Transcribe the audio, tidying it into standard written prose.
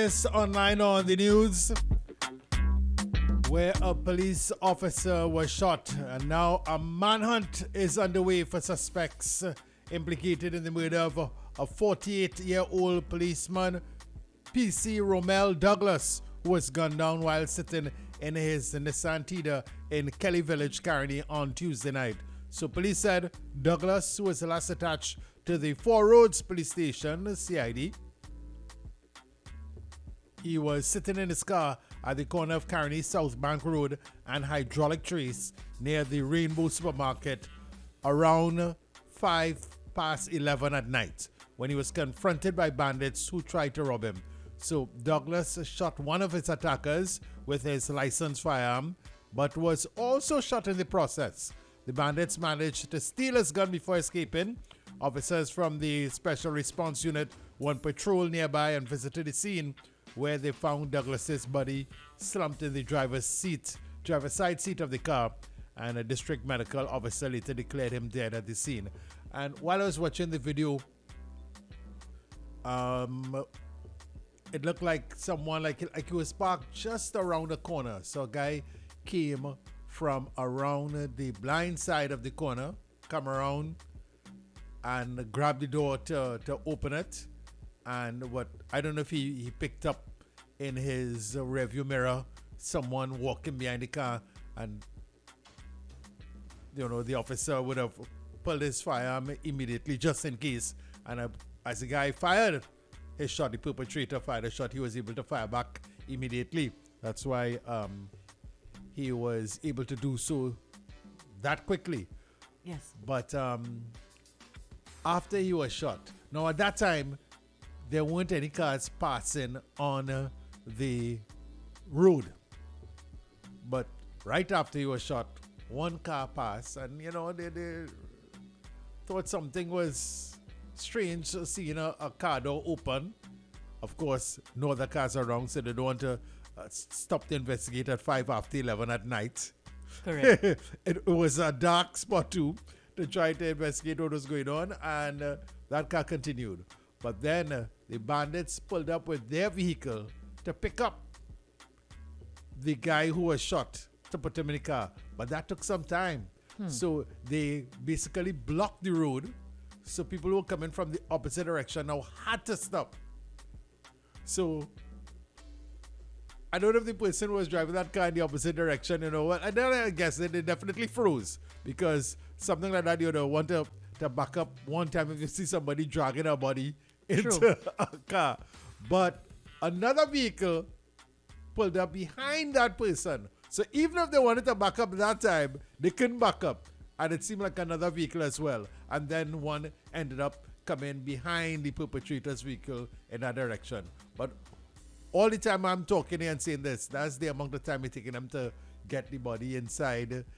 this online on the news where a police officer was shot, and now a manhunt is underway for suspects implicated in the murder of a 48-year-old policeman, PC Romel Douglas, who was gunned down while sitting in his Nissan Tiida in Kelly Village, Caroni on Tuesday night. So police said Douglas, who was last attached to the Four Roads Police Station, CID, he was sitting in his car at the corner of Caroni South Bank Road and Hydraulic Trace near the Rainbow Supermarket around 11:05 at night when he was confronted by bandits who tried to rob him. So Douglas shot one of his attackers with his licensed firearm, but was also shot in the process. The bandits managed to steal his gun before escaping. Officers from the Special Response Unit went patrol nearby and visited the scene, where they found Douglas's body slumped in the driver's side seat of the car, and a district medical officer later declared him dead at the scene. And while I was watching the video, it looked like someone like he was parked just around the corner. So a guy came from around the blind side of the corner, come around and grabbed the door to open it. And what I don't know if he picked up in his rearview mirror someone walking behind the car, and the officer would have pulled his firearm immediately just in case. And as the guy fired his shot, the perpetrator fired a shot, he was able to fire back immediately. That's why he was able to do so that quickly. Yes. But after he was shot, now at that time, there weren't any cars passing on the road. But right after he was shot, one car passed, and they thought something was strange, seeing a car door open. Of course, no other cars around, so they don't want to stop to investigate at 11:05 at night. Correct. It was a dark spot too, to try to investigate what was going on, and that car continued. But then the bandits pulled up with their vehicle to pick up the guy who was shot, to put him in the car. But that took some time. So they basically blocked the road. So people who were coming from the opposite direction now had to stop. So I don't know if the person who was driving that car in the opposite direction, and then I guess they definitely froze, because something like that, want to back up one time if you see somebody dragging a body into a car. But another vehicle pulled up behind that person. So even if they wanted to back up that time, they couldn't back up. And it seemed like another vehicle as well. And then one ended up coming behind the perpetrator's vehicle in that direction. But all the time I'm talking here and saying this, that's the amount of time it's taking them to get the body inside